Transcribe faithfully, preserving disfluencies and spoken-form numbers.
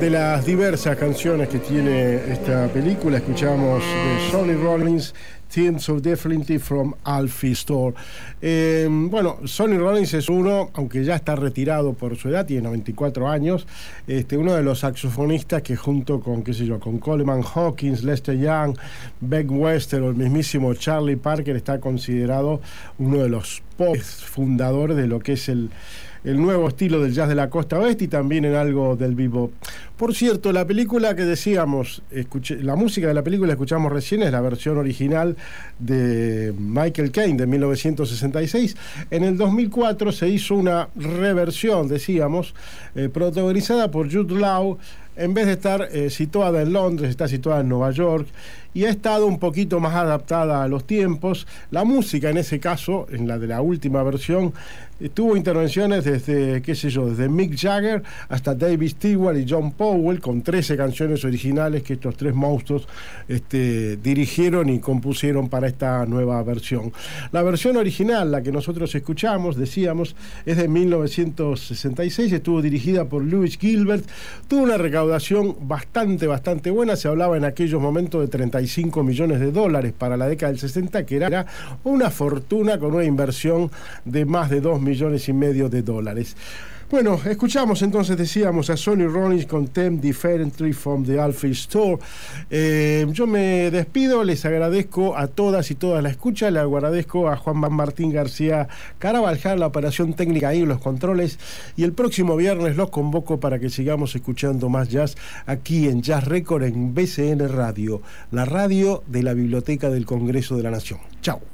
de las diversas canciones que tiene esta película. Escuchamos de Sonny Rollins, Team So Definitely from Alfie Store. Eh, bueno, Sonny Rollins es uno, aunque ya está retirado por su edad, tiene noventa y cuatro años, este, uno de los saxofonistas que junto con, qué sé yo, con Coleman Hawkins, Lester Young, Beck Webster o el mismísimo Charlie Parker, está considerado uno de los fundadores de lo que es el el nuevo estilo del jazz de la costa oeste y también en algo del bebop. Por cierto, la película que decíamos, escuché, la música de la película que escuchamos recién es la versión original de Michael Caine de mil novecientos sesenta y seis. En el dos mil cuatro se hizo una reversión, decíamos, eh, protagonizada por Jude Law. En vez de estar eh, situada en Londres, está situada en Nueva York y ha estado un poquito más adaptada a los tiempos. La música, en ese caso, en la de la última versión, eh, tuvo intervenciones desde, qué sé yo, desde Mick Jagger hasta David Stewart y John Powell, con trece canciones originales que estos tres monstruos este, dirigieron y compusieron para esta nueva versión. La versión original, la que nosotros escuchamos, decíamos, es de mil novecientos sesenta y seis, estuvo dirigida por Louis Gilbert, tuvo una recaudación bastante, bastante buena. Se hablaba en aquellos momentos de treinta y cinco millones de dólares para la década del sesenta, que era una fortuna con una inversión de más de dos millones y medio de dólares. Bueno, escuchamos entonces, decíamos, a Sonny Rollins con Them Differently from the Alfie Store. Eh, yo me despido, les agradezco a todas y todas la escucha, le agradezco a Juan Martín García Carabaljal, la operación técnica ahí en los controles, y el próximo viernes los convoco para que sigamos escuchando más jazz aquí en Jazz Record en B C N Radio, la radio de la Biblioteca del Congreso de la Nación. Chao.